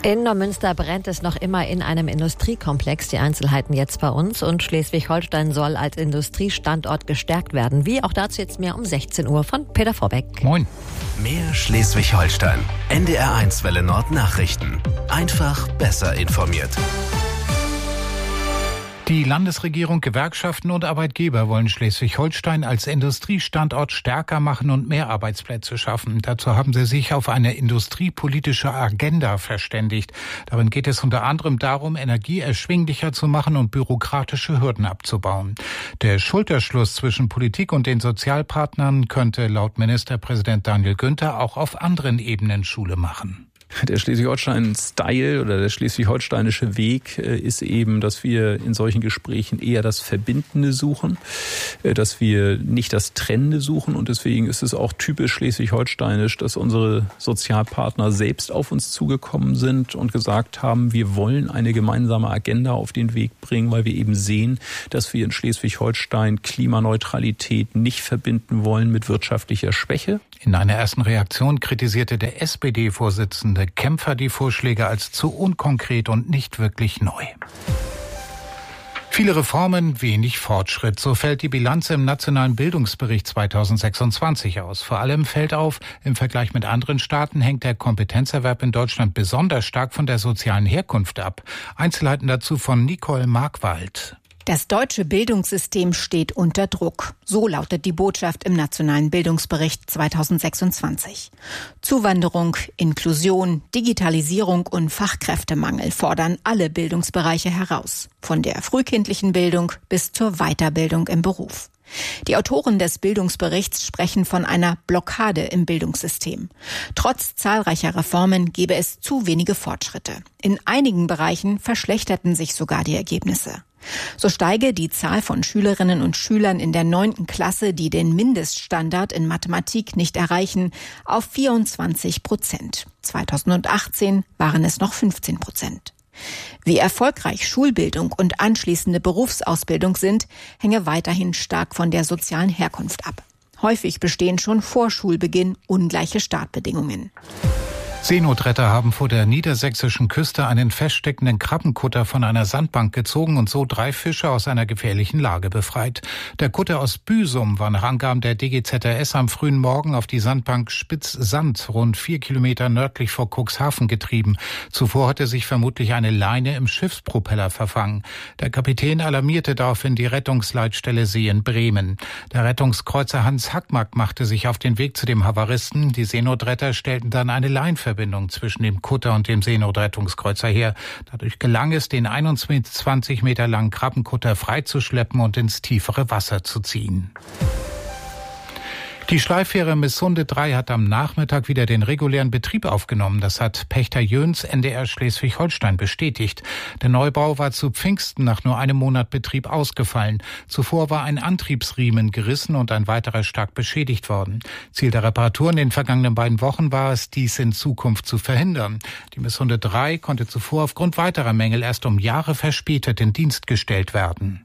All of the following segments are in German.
In Neumünster brennt es noch immer in einem Industriekomplex. Die Einzelheiten jetzt bei uns. Und Schleswig-Holstein soll als Industriestandort gestärkt werden. Wie? Auch dazu jetzt mehr um 16 Uhr von Peter Vorbeck. Moin. Mehr Schleswig-Holstein. NDR1 Welle Nord Nachrichten. Einfach besser informiert. Die Landesregierung, Gewerkschaften und Arbeitgeber wollen Schleswig-Holstein als Industriestandort stärker machen und mehr Arbeitsplätze schaffen. Dazu haben sie sich auf eine industriepolitische Agenda verständigt. Darin geht es unter anderem darum, Energie erschwinglicher zu machen und bürokratische Hürden abzubauen. Der Schulterschluss zwischen Politik und den Sozialpartnern könnte laut Ministerpräsident Daniel Günther auch auf anderen Ebenen Schule machen. Der Schleswig-Holstein-Style oder der schleswig-holsteinische Weg ist eben, dass wir in solchen Gesprächen eher das Verbindende suchen, dass wir nicht das Trennende suchen. Und deswegen ist es auch typisch schleswig-holsteinisch, dass unsere Sozialpartner selbst auf uns zugekommen sind und gesagt haben, wir wollen eine gemeinsame Agenda auf den Weg bringen, weil wir eben sehen, dass wir in Schleswig-Holstein Klimaneutralität nicht verbinden wollen mit wirtschaftlicher Schwäche. In einer ersten Reaktion kritisierte der SPD-Vorsitzende Kämpfer die Vorschläge als zu unkonkret und nicht wirklich neu. Viele Reformen, wenig Fortschritt. So fällt die Bilanz im Nationalen Bildungsbericht 2026 aus. Vor allem fällt auf, im Vergleich mit anderen Staaten hängt der Kompetenzerwerb in Deutschland besonders stark von der sozialen Herkunft ab. Einzelheiten dazu von Nicole Markwald. Das deutsche Bildungssystem steht unter Druck. So lautet die Botschaft im Nationalen Bildungsbericht 2026. Zuwanderung, Inklusion, Digitalisierung und Fachkräftemangel fordern alle Bildungsbereiche heraus. Von der frühkindlichen Bildung bis zur Weiterbildung im Beruf. Die Autoren des Bildungsberichts sprechen von einer Blockade im Bildungssystem. Trotz zahlreicher Reformen gebe es zu wenige Fortschritte. In einigen Bereichen verschlechterten sich sogar die Ergebnisse. So steige die Zahl von Schülerinnen und Schülern in der 9. Klasse, die den Mindeststandard in Mathematik nicht erreichen, auf 24%. 2018 waren es noch 15%. Wie erfolgreich Schulbildung und anschließende Berufsausbildung sind, hänge weiterhin stark von der sozialen Herkunft ab. Häufig bestehen schon vor Schulbeginn ungleiche Startbedingungen. Seenotretter haben vor der niedersächsischen Küste einen feststeckenden Krabbenkutter von einer Sandbank gezogen und so 3 Fische aus einer gefährlichen Lage befreit. Der Kutter aus Büsum war nach Angaben der DGZRS am frühen Morgen auf die Sandbank Spitz-Sand, rund 4 Kilometer nördlich vor Cuxhaven, getrieben. Zuvor hatte sich vermutlich eine Leine im Schiffspropeller verfangen. Der Kapitän alarmierte daraufhin die Rettungsleitstelle See in Bremen. Der Rettungskreuzer Hans Hackmark machte sich auf den Weg zu dem Havaristen. Die Seenotretter stellten dann eine Leinverbindung zwischen dem Kutter und dem Seenotrettungskreuzer her. Dadurch gelang es, den 21 Meter langen Krabbenkutter freizuschleppen und ins tiefere Wasser zu ziehen. Die Schleiffähre Missunde 3 hat am Nachmittag wieder den regulären Betrieb aufgenommen. Das hat Pächter Jöns NDR Schleswig-Holstein bestätigt. Der Neubau war zu Pfingsten nach nur einem Monat Betrieb ausgefallen. Zuvor war ein Antriebsriemen gerissen und ein weiterer stark beschädigt worden. Ziel der Reparatur in den vergangenen beiden Wochen war es, dies in Zukunft zu verhindern. Die Missunde 3 konnte zuvor aufgrund weiterer Mängel erst um Jahre verspätet in Dienst gestellt werden.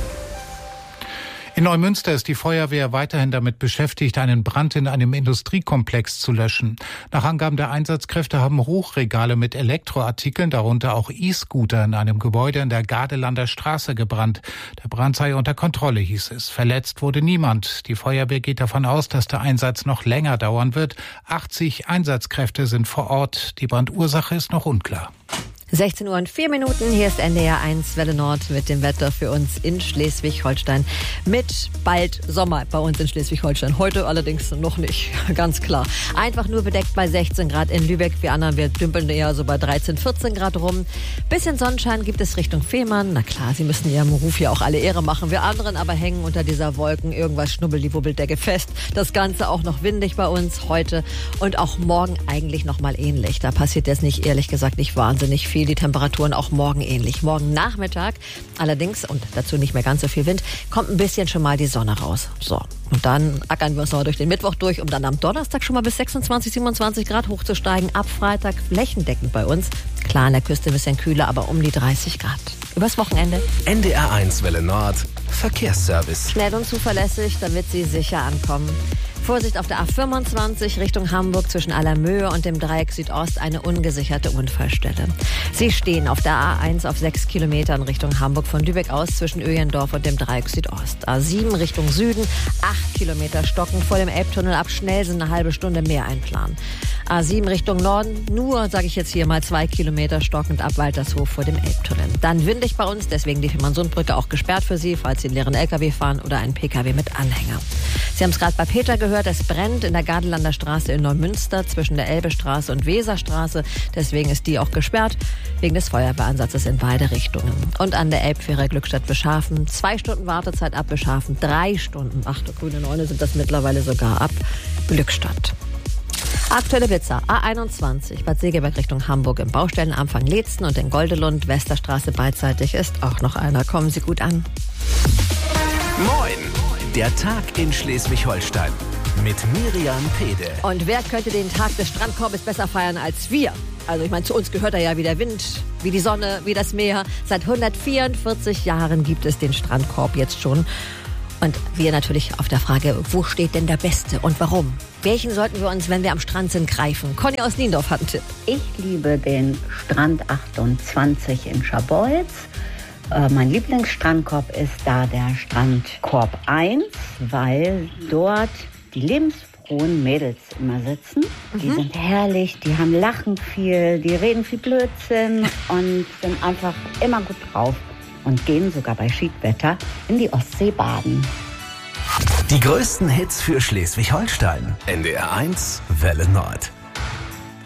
In Neumünster ist die Feuerwehr weiterhin damit beschäftigt, einen Brand in einem Industriekomplex zu löschen. Nach Angaben der Einsatzkräfte haben Hochregale mit Elektroartikeln, darunter auch E-Scooter, in einem Gebäude in der Gardelanda Straße gebrannt. Der Brand sei unter Kontrolle, hieß es. Verletzt wurde niemand. Die Feuerwehr geht davon aus, dass der Einsatz noch länger dauern wird. 80 Einsatzkräfte sind vor Ort. Die Brandursache ist noch unklar. 16 Uhr und 4 Minuten. Hier ist NDR1 Welle Nord mit dem Wetter für uns in Schleswig-Holstein. Mit bald Sommer bei uns in Schleswig-Holstein. Heute allerdings noch nicht, ganz klar. Einfach nur bedeckt bei 16 Grad in Lübeck. Wir anderen, wir dümpeln eher so bei 13, 14 Grad rum. Bisschen Sonnenschein gibt es Richtung Fehmarn. Na klar, Sie müssen Ihrem Ruf ja auch alle Ehre machen. Wir anderen aber hängen unter dieser Wolken. Irgendwas schnubbelt die Wubbeldecke fest. Das Ganze auch noch windig bei uns heute und auch morgen eigentlich noch mal ähnlich. Da passiert jetzt nicht, ehrlich gesagt, nicht wahnsinnig viel. Die Temperaturen auch morgen ähnlich. Morgen Nachmittag allerdings, und dazu nicht mehr ganz so viel Wind, kommt ein bisschen schon mal die Sonne raus. So, und dann ackern wir uns noch durch den Mittwoch durch, um dann am Donnerstag schon mal bis 26, 27 Grad hochzusteigen. Ab Freitag flächendeckend bei uns. Klar, an der Küste ein bisschen kühler, aber um die 30 Grad. Übers Wochenende. NDR1 Welle Nord Verkehrsservice. Schnell und zuverlässig, damit Sie sicher ankommen. Vorsicht auf der A25 Richtung Hamburg zwischen Allermöhe und dem Dreieck Südost eine ungesicherte Unfallstelle. Sie stehen auf der A1 auf 6 Kilometern Richtung Hamburg von Lübeck aus zwischen Öjendorf und dem Dreieck Südost. A7 Richtung Süden 8 Kilometer stocken vor dem Elbtunnel ab Schnellsen eine halbe Stunde mehr einplanen. A7 Richtung Norden nur, sage ich jetzt hier mal, 2 Kilometer stockend ab Waltershof vor dem Elbtunnel. Dann windig bei uns, deswegen die Fehmarnsundbrücke auch gesperrt für Sie, falls Sie einen leeren LKW fahren oder einen PKW mit Anhänger. Sie haben es gerade bei Peter gehört, es brennt in der Gardellander Straße in Neumünster zwischen der Elbestraße und Weserstraße. Deswegen ist die auch gesperrt, wegen des Feuerwehreinsatzes in beide Richtungen. Und an der Elbfähre Glückstadt-Bischhafen 2 Stunden Wartezeit ab Bischhafen, 3 Stunden, ach du grüne Neune sind das mittlerweile sogar ab Glückstadt. Aktuelle Blitzer, A21, Bad Segeberg Richtung Hamburg im Baustellenanfang Leetzen und in Goldelund, Westerstraße beidseitig ist auch noch einer. Kommen Sie gut an. Moin! Der Tag in Schleswig-Holstein mit Miriam Pede. Und wer könnte den Tag des Strandkorbes besser feiern als wir? Also ich meine, zu uns gehört er ja wie der Wind, wie die Sonne, wie das Meer. Seit 144 Jahren gibt es den Strandkorb jetzt schon. Und wir natürlich auf der Frage, wo steht denn der Beste und warum? Welchen sollten wir uns, wenn wir am Strand sind, greifen? Conny aus Niendorf hat einen Tipp. Ich liebe den Strand 28 in Scharbeutz. Mein Lieblingsstrandkorb ist da der Strandkorb 1, weil dort die lebensfrohen Mädels immer sitzen. Die sind herrlich, die haben lachen viel, die reden viel Blödsinn und sind einfach immer gut drauf und gehen sogar bei Schiedwetter in die Ostsee baden. Die größten Hits für Schleswig-Holstein. NDR 1 Welle Nord.